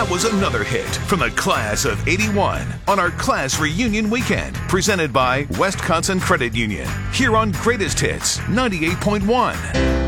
That was another hit from the class of 81 on our class reunion weekend, presented by Wisconsin Credit Union, here on Greatest Hits 98.1.